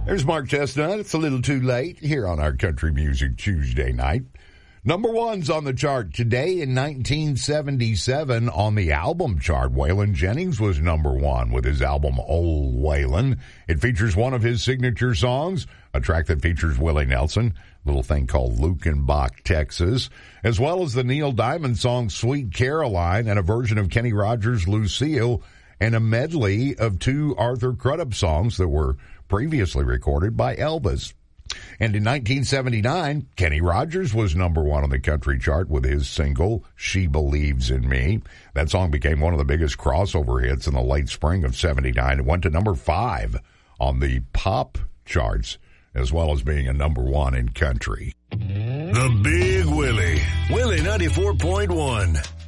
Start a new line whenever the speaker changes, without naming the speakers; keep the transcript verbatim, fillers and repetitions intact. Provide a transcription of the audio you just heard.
There's Mark Chestnut. It's a little too late here on our Country Music Tuesday night. Number one's on the chart today in nineteen seventy-seven on the album chart. Waylon Jennings was number one with his album Old Waylon. It features one of his signature songs, a track that features Willie Nelson, a little thing called Lukenbach, Texas, as well as the Neil Diamond song Sweet Caroline and a version of Kenny Rogers' Lucille and a medley of two Arthur Crudup songs that were previously recorded by Elvis. And in nineteen seventy-nine, Kenny Rogers was number one on the country chart with his single, She Believes in Me. That song became one of the biggest crossover hits in the late spring of seventy-nine. It went to number five on the pop charts, as well as being a number one in country.
The Big Willie, Willie ninety-four point one.